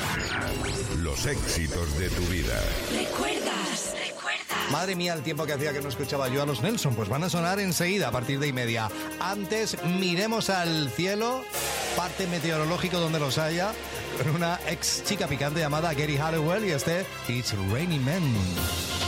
Los éxitos de tu vida. ¿Recuerdas? Madre mía, el tiempo que hacía que no escuchaba yo a los Nelson. Pues van a sonar enseguida, a partir de 1:30. Antes, miremos al cielo, parte meteorológico donde los haya, con una ex chica picante llamada Geri Halliwell y It's Raining Men.